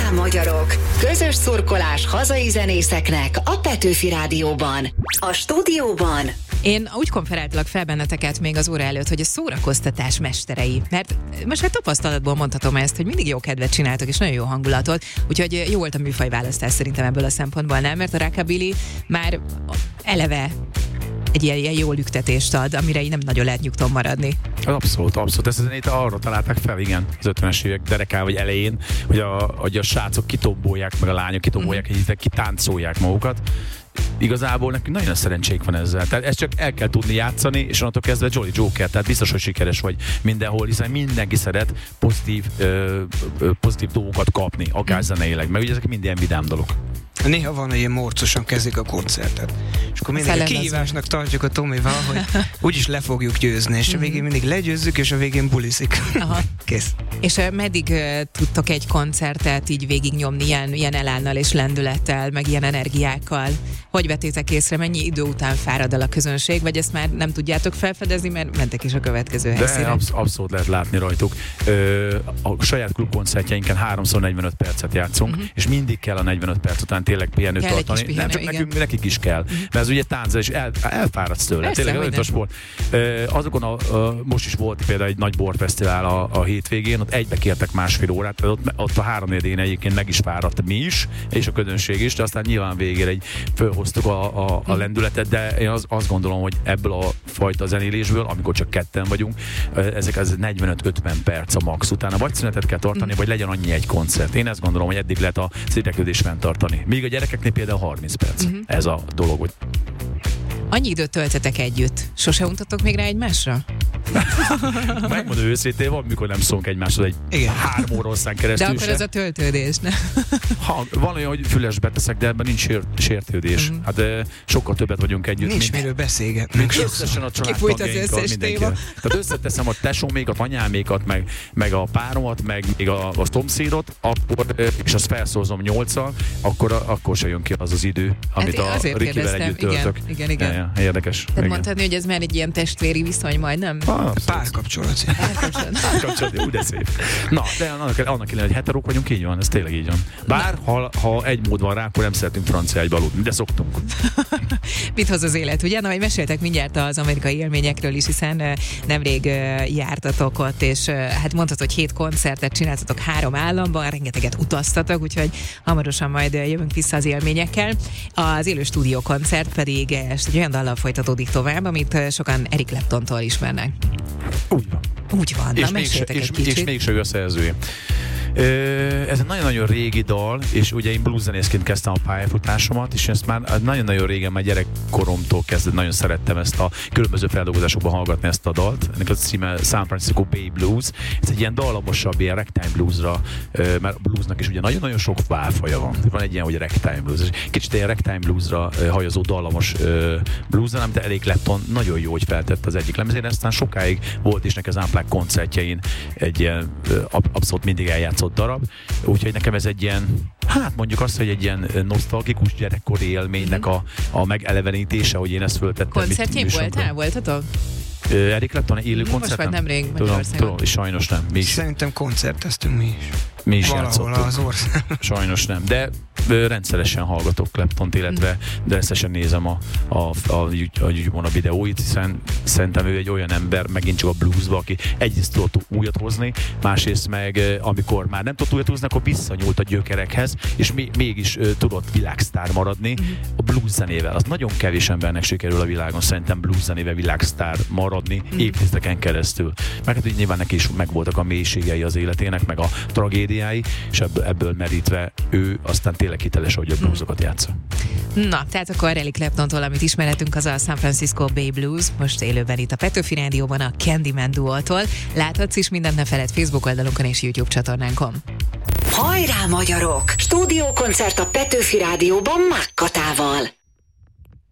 Hajrá magyarok! Közös szurkolás hazai zenészeknek a Petőfi Rádióban. A stúdióban én úgy konferáltalak fel benneteket még az óra előtt, hogy a szórakoztatás mesterei. Mert most már tapasztalatból mondhatom ezt, hogy mindig jó kedvet csináltok, és nagyon jó hangulatot. Úgyhogy jó volt a műfajválasztás szerintem ebből a szempontból, nem? Mert a rockabilly már eleve egy ilyen jó lüktetést ad, amire így nem nagyon lehet nyugton maradni. Abszolút. Ezt a zenét arra találták fel, igen, az 50-es évek derekán vagy elején, hogy a srácok kitombolják, meg a lányok kitombolják, hogy kitáncolják magukat. Igazából nekünk nagyon szerencsék van ezzel. Tehát ezt csak el kell tudni játszani, és onnantól kezdve Jolly Joker, tehát biztos, hogy sikeres vagy mindenhol, hiszen mindenki szeret pozitív dolgokat kapni, akár zeneileg, meg ugye ezek mind ilyen vidám dolog. Néha van, hogy ilyen morcosan kezdik a koncertet. És akkor mindig a kihívásnak tartjuk a Tomival, hogy úgyis le fogjuk győzni, és a végén mindig legyőzzük, és a végén bulizik. Aha. Kész. És meddig tudtok egy koncertet így végignyomni ilyen elánnal és lendülettel, meg ilyen energiákkal? Hogy vettétek észre, mennyi idő után fárad el a közönség, vagy ezt már nem tudjátok felfedezni, mert mentek is a következő helyszínre? De abszolút lehet látni rajtuk. A saját klubkoncertjeinken 3x45 percet játszunk, és mindig kell a 45 perc után tényleg pihenőt tartani. Nem csak nekik is kell. Mert ez ugye táncol, és elfáradsz tőle. Persze, tényleg olyan sport. Azokon most is volt például egy nagy borfesztivál a hétvégén, ott egybe kértek másfél órát, ott a 3-4-én egyébként meg is fáradt mi is, és a közönség is, de aztán nyilván végére fölhoztuk a lendületet, de én azt gondolom, hogy ebből a fajta zenélésből, amikor csak ketten vagyunk, ezek az 45-50 perc a max, utána vagy szünetet kell tartani, vagy legyen annyi egy koncert. Én ezt gondolom, hogy eddig lehet az érdeklődést fenntartani. Míg a gyerekeknél például 30 perc. Ez a dolog, hogy... Annyi időt töltetek együtt. Sose untatok még rá egymásra? Megmondom őszintén, van, mikor nem szólunk egymáshoz egy 3 óra hosszán keresztül. De akkor ez a töltődés, ne? Van olyan, hogy fülesbe teszek, de ebben nincs sértődés. Hát sokkal többet vagyunk együtt. Nincs miről beszélgetni. Mint összesen a családtagjainkkal mindenkivel. Tehát összeteszem a tesómékat, anyámékat, meg a páromat, meg még a szomszédot, és azt felszózom 8-al, akkor se jön ki az az idő, amit a Rikivel együtt töltök. Igen. Érdekes. Tehát mondhatni, hogy ez már egy ilyen testvéri viszony majdnem? Párkapcsolat. Párkapcsolat, úgy de szép. Na, de annak ellenére, hogy heterók vagyunk, így van, ez tényleg így van. Bár, ha egy mód van rá, akkor nem szeretünk francia egybe aludni, de szoktunk. Mit hoz az élet, ugye? Na, majd meséltek mindjárt az amerikai élményekről is, hiszen nemrég jártatok ott, és hát mondhatod, hogy 7 koncertet csináltatok 3 államban, rengeteget utaztatok, úgyhogy hamarosan majd jövünk vissza az élményekkel. Az élő stúdiókoncert pedig egy olyan dallal folytatódik tovább, amit sokan Eric Claptontól ismernek. Úgy van. Na, meséltek egy kicsit. És mégse ő a szerzője. Ez egy nagyon-nagyon régi dal, és ugye én blueszenészként kezdtem a pályafutásomat, és ezt már nagyon-nagyon régen, már gyerekkoromtól kezdve nagyon szerettem ezt a különböző feldolgozásokban hallgatni ezt a dalt. Ennek a címe San Francisco Bay Blues. Ez egy ilyen dallamosabb, ilyen ragtime bluesra, mert a bluesnak is ugye nagyon-nagyon sok válfaja van. Van egy ilyen, hogy ragtime blues. Kicsit ilyen ragtime bluesra hajazó dallamos bluesra, amit Eric Clapton nagyon jó, hogy feltett az egyik lemezén, aztán sokáig volt is neki az Unplugged koncertjein egy ilyen abszolút mindig eljátszott darab, úgyhogy nekem ez egy ilyen, hát mondjuk azt, hogy egy ilyen nosztalgikus gyerekkori élménynek a megelevenítése, hogy én ezt föltettem. Koncertjén voltatok? Eric Clapton élő koncert? Most vagy nemrég Magyarországon. Tudom, és sajnos nem. Szerintem koncerteztünk mi is. Mi is valahol játszottuk. Az ország. Sajnos nem, de rendszeresen hallgatok Claptont, illetve de rendszeresen nézem a YouTube-on a videóit, hiszen szerintem ő egy olyan ember, megint csak a bluesba, aki egyrészt tudott újat hozni, másrészt meg amikor már nem tudott újat hozni, akkor visszanyúlt a gyökerekhez, és mégis tudott világsztár maradni a blues zenével. Az nagyon kevés embernek sikerül a világon szerintem blues zenével világsztár maradni évtizedeken keresztül. Meg hát nyilván neki is megvoltak a mélységei az életének, meg a tragédiái, és ebből merítve ő aztán tényleg hiteles, hogy a bluesokat játsza. Na, tehát akkor Eric Claptontól, amit ismerhetünk, az a San Francisco Bay Blues, most élőben itt a Petőfi Rádióban a Candyman duótól. Láthatsz is mindent, ne feled Facebook oldalunkon és YouTube csatornánkon. Hajrá magyarok! Stúdiókoncert a Petőfi Rádióban Mákkatával.